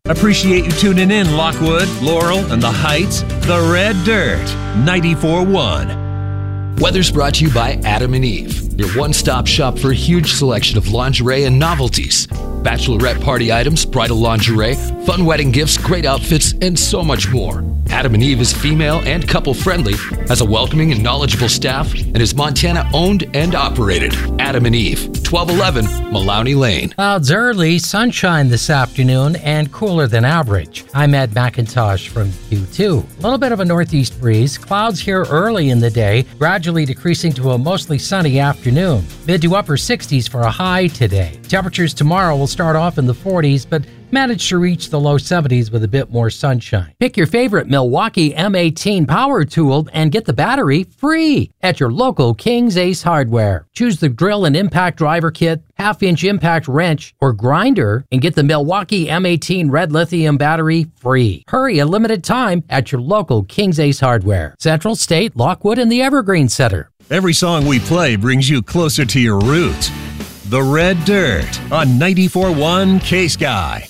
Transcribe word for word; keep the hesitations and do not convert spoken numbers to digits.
Appreciate you tuning in, Lockwood, Laurel, and the Heights. The Red Dirt, ninety-four point one. Weather's brought to you by Adam and Eve, your one-stop shop for a huge selection of lingerie and novelties. Bachelorette party items, bridal lingerie, fun wedding gifts, great outfits, and so much more. Adam and Eve is female and couple-friendly, has a welcoming and knowledgeable staff, and is Montana-owned and operated. Adam and Eve, twelve eleven Maloney Lane. Clouds early, sunshine this afternoon, and cooler than average. I'm Ed McIntosh from Q two. A little bit of a northeast breeze, clouds here early in the day, gradually decreasing to a mostly sunny afternoon. Mid to upper sixties for a high today. Temperatures tomorrow will start off in the forties, but manage to reach the low seventies with a bit more sunshine. Pick your favorite Milwaukee M eighteen power tool and get the battery free at your local King's Ace Hardware. Choose the drill and impact driver kit, half-inch impact wrench, or grinder and get the Milwaukee M eighteen red lithium battery free. Hurry, a limited time at your local King's Ace Hardware. Central State, Lockwood, and the Evergreen Center. Every song we play brings you closer to your roots. The Red Dirt on ninety-four point one K-Sky.